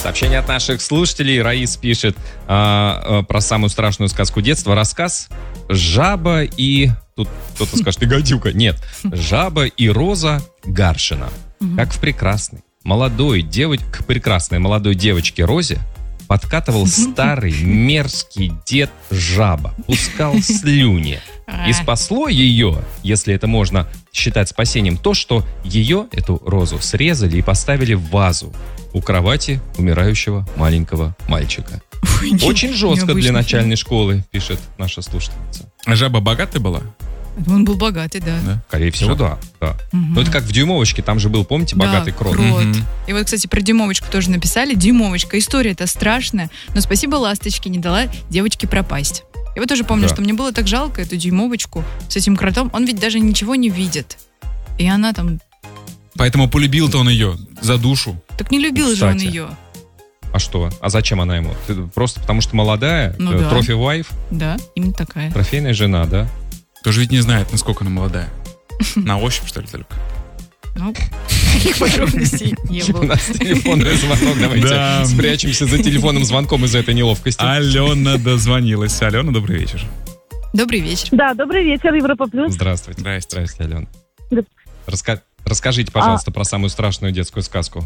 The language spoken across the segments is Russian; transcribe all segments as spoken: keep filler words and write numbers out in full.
Сообщение от наших слушателей. Раис пишет а, а, про самую страшную сказку детства. Рассказ «Жаба и...» Тут кто-то скажет, и гадюка. Нет. «Жаба и Роза Гаршина». Как в прекрасной молодой девочке, к прекрасной молодой девочке Розе подкатывал старый мерзкий дед Жаба. Пускал слюни. И спасло ее, если это можно считать спасением, то, что ее, эту Розу, срезали и поставили в вазу у кровати умирающего маленького мальчика. Ой, очень жестко для начальной школы, пишет наша слушательница. А жаба богатая была? Он был богатый, да. да? Скорее всего, да. да. Угу. Ну, это как в «Дюймовочке», там же был, помните, богатый да, крот. крот. Угу. И вот, кстати, про «Дюймовочку» тоже написали. «Дюймовочка», история-то страшная, но спасибо ласточке, не дала девочке пропасть. Я вот тоже помню, да. что мне было так жалко эту «Дюймовочку» с этим кротом. Он ведь даже ничего не видит. И она там... Поэтому полюбил-то он ее за душу. Так не любил Кстати. же он ее. А что? А зачем она ему? Просто потому что молодая? Ну, да. Трофи-вайф? Да, именно такая. Трофейная жена, да? Тоже ведь не знает, насколько она молодая. На ощупь, что ли, только? Ну, таких подробностей не было. У нас телефонный звонок. Давайте спрячемся за телефонным звонком из-за этой неловкости. Алена дозвонилась. Алена, добрый вечер. Добрый вечер. Да, добрый вечер, Европа Плюс. Здравствуйте. Здравствуйте, Алена. Раска... Расскажите, пожалуйста, а... про самую страшную детскую сказку.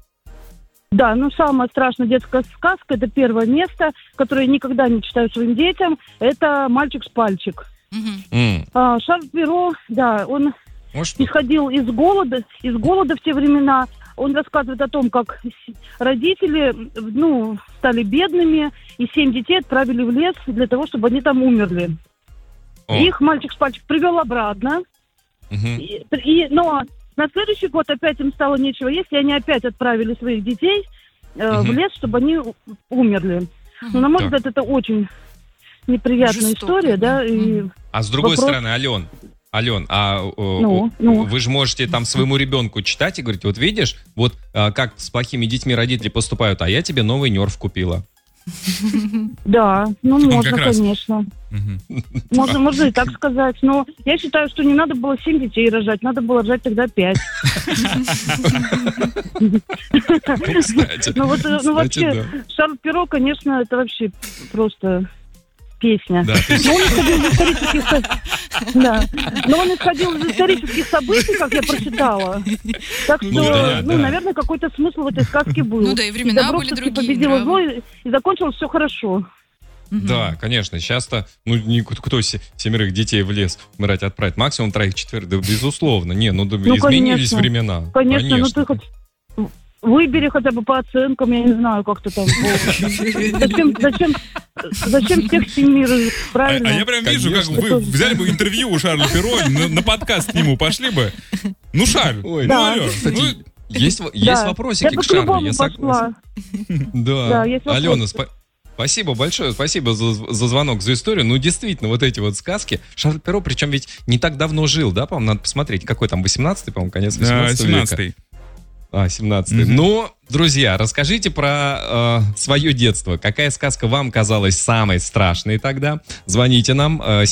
Да, ну самая страшная детская сказка, это первое место, которое я никогда не читаю своим детям, это «Мальчик с пальчик». Mm. А, Шарль Перро, да, он Может, исходил из голода, из голода в те времена. Он рассказывает о том, как родители, ну, стали бедными, и семь детей отправили в лес для того, чтобы они там умерли. Oh. Их «Мальчик с пальчик» привел обратно. Mm-hmm. И, и, но на следующий год опять им стало нечего есть, и они опять отправили своих детей э, mm-hmm. в лес, чтобы они умерли. Mm-hmm. Но, на мой взгляд, это очень неприятная Жестоко. история, да. И а с другой вопрос... стороны, Ален, Ален, а ну, ну. вы же можете там своему ребенку читать и говорить, вот видишь, вот а, как с плохими детьми родители поступают, а я тебе новый нерв купила. Да, ну можно, конечно. Можно, можно и так сказать. Но я считаю, что не надо было семь детей рожать, надо было рожать тогда пять. Ну вот, ну вообще, Шарль Перро, конечно, это вообще просто... песня. Да, Но, он исходил из исторических... да. Но он исходил из исторических событий, как я прочитала. Так что, ну, да, ну да. наверное, какой-то смысл в этой сказке был. Ну да, и времена и добро, были другие. Победило зло, и закончилось все хорошо. Да, конечно. Сейчас-то, ну, кто семерых детей в лес умирать отправит? Максимум троих-четверых, да, безусловно. Не, ну, да, ну изменились конечно. времена. Конечно, конечно, ну ты хоть... Выбери хотя бы по оценкам, я не знаю, как ты там. Зачем, зачем, зачем всех семерых, правильно? А, а я прям вижу, Конечно. как вы взяли бы интервью у Шарля Перро, на, на подкаст к нему пошли бы. Ну, Шарль, Ой, да. ну, алло. Кстати, ну, есть, да. есть вопросики я к Шарлю, я согласен. Да, да есть Алена, спа- спасибо большое, спасибо за, за звонок, за историю. Ну, действительно, вот эти вот сказки. Шарль Перро, причем ведь не так давно жил, да, по-моему, надо посмотреть, какой там, восемнадцатый, по-моему, конец восемнадцатого века. семнадцатый. А, семнадцатый. Mm-hmm. Но, друзья, расскажите про э, свое детство. Какая сказка вам казалась самой страшной тогда? Звоните нам. Э,